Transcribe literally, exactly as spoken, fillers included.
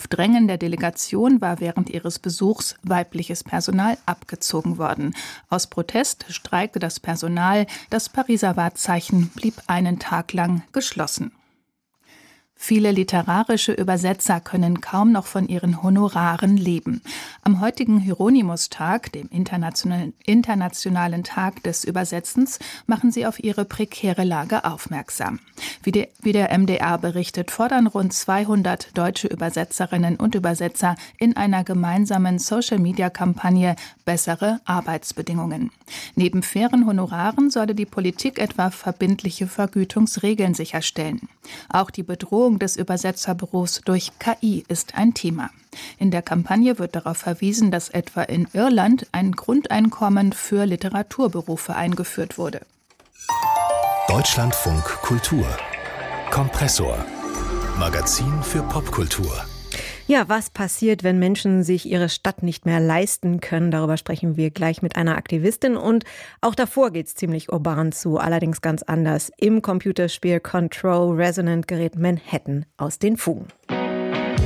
Auf Drängen der Delegation war während ihres Besuchs weibliches Personal abgezogen worden. Aus Protest streikte das Personal. Das Pariser Wahrzeichen blieb einen Tag lang geschlossen. Viele literarische Übersetzer können kaum noch von ihren Honoraren leben. Am heutigen Hieronymus-Tag, dem internationalen, internationalen Tag des Übersetzens, machen sie auf ihre prekäre Lage aufmerksam. Wie, die, wie der M D R berichtet, fordern rund zweihundert deutsche Übersetzerinnen und Übersetzer in einer gemeinsamen Social-Media-Kampagne bessere Arbeitsbedingungen. Neben fairen Honoraren solle die Politik etwa verbindliche Vergütungsregeln sicherstellen. Auch die Bedrohung des Übersetzerbüros durch K I ist ein Thema. In der Kampagne wird darauf verwiesen, dass etwa in Irland ein Grundeinkommen für Literaturberufe eingeführt wurde. Deutschlandfunk Kultur. Kompressor. Magazin für Popkultur. Ja, was passiert, wenn Menschen sich ihre Stadt nicht mehr leisten können? Darüber sprechen wir gleich mit einer Aktivistin. Und auch davor geht's ziemlich urban zu, allerdings ganz anders. Im Computerspiel Control Resonant gerät Manhattan aus den Fugen.